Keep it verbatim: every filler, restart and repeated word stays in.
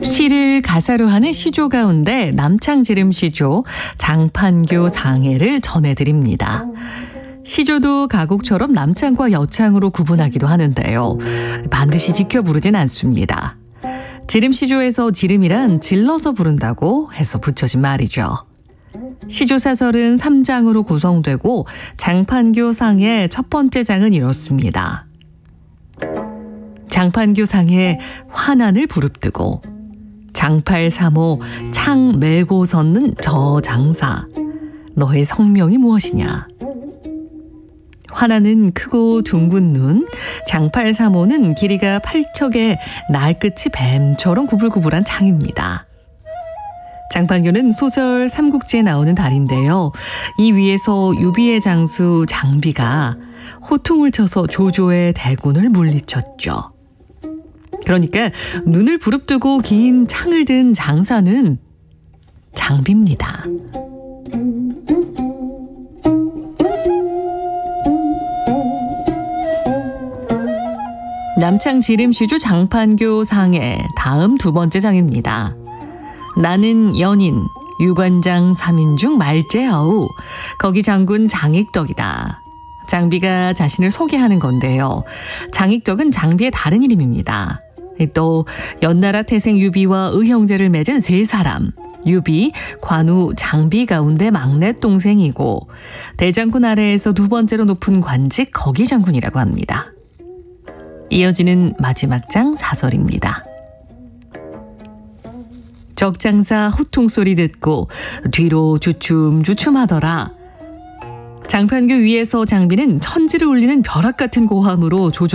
시를 가사로 하는 시조 가운데 남창지름 시조 장판교 상해를 전해드립니다. 시조도 가곡처럼 남창과 여창으로 구분하기도 하는데요. 반드시 지켜 부르진 않습니다. 지름시조에서 지름이란 질러서 부른다고 해서 붙여진 말이죠. 시조사설은 삼 장으로 구성되고 장판교 상의 첫 번째 장은 이렇습니다. 장판교 상에 환난을 부릅뜨고 장팔삼오 창 메고 섰는 저 장사 너의 성명이 무엇이냐. 환난은 크고 둥근 눈, 장팔삼오는 길이가 팔척에 날끝이 뱀처럼 구불구불한 창입니다. 장판교는 소설 삼국지에 나오는 달인데요. 이 위에서 유비의 장수 장비가 호통을 쳐서 조조의 대군을 물리쳤죠. 그러니까 눈을 부릅뜨고 긴 창을 든 장사는 장비입니다. 남창 지름시조 장판교 상해 다음 두 번째 장입니다. 나는 연인 유관장 삼인 중 말째아우 거기 장군 장익덕이다. 장비가 자신을 소개하는 건데요. 장익덕은 장비의 다른 이름입니다. 또 연나라 태생 유비와 의형제를 맺은 세 사람 유비, 관우, 장비 가운데 막내 동생이고 대장군 아래에서 두 번째로 높은 관직 거기 장군이라고 합니다. 이어지는 마지막 장 사설입니다. 적장사 호통소리 듣고 뒤로 주춤주춤하더라. 장판교 위에서 장비는 천지를 울리는 벼락 같은 고함으로 조조